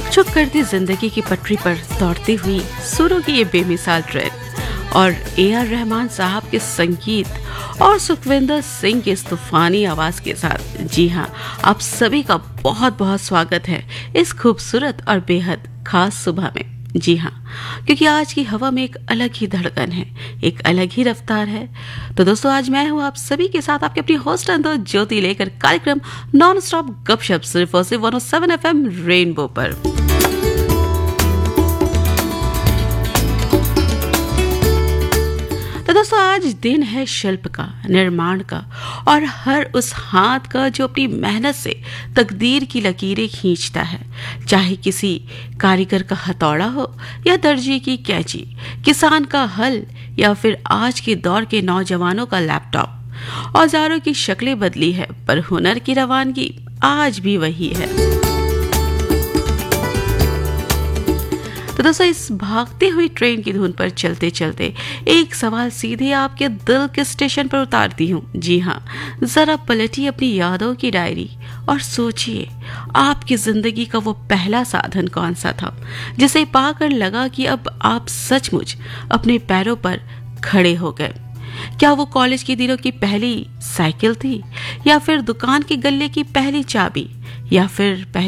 जो करती जिंदगी की पटरी पर दौड़ती हुई सुरों की ये बेमिसाल ट्रेन और A.R. रहमान साहब के संगीत और सुखविंदर सिंह की इस तूफानी आवाज के साथ, जी हाँ, आप सभी का बहुत बहुत स्वागत है इस खूबसूरत और बेहद खास सुबह में। जी हाँ, क्योंकि आज की हवा में एक अलग ही धड़कन है, एक अलग ही रफ्तार है। तो दोस्तों, आज मैं हूँ आप सभी के साथ आपके अपनी होस्ट ज्योति लेकर कार्यक्रम नॉन स्टॉप गपशप सिर्फ और सिर्फ 107 FM रेनबो पर। तो दोस्तों, आज दिन है शिल्प का, निर्माण का और हर उस हाथ का जो अपनी मेहनत से तकदीर की लकीरें खींचता है। चाहे किसी कारीगर का हथौड़ा हो या दर्जी की कैंची, किसान का हल या फिर आज के दौर के नौजवानों का लैपटॉप। औजारों की शक्लें बदली है पर हुनर की रवानगी आज भी वही है। तो दोस्तों, इस भागते हुई ट्रेन की धुन पर चलते चलते एक सवाल सीधे आपके दिल के स्टेशन पर उतारती हूँ। जी हाँ, जरा पलटिए अपनी यादों की डायरी और सोचिए, आपकी जिंदगी का वो पहला साधन कौन सा था जिसे पाकर लगा कि अब आप सचमुच अपने पैरों पर खड़े हो गए। क्या वो कॉलेज के दिनों की पहली साइकिल थी, या फिर दुकान के गल्ले की पहली चाबी, या फिर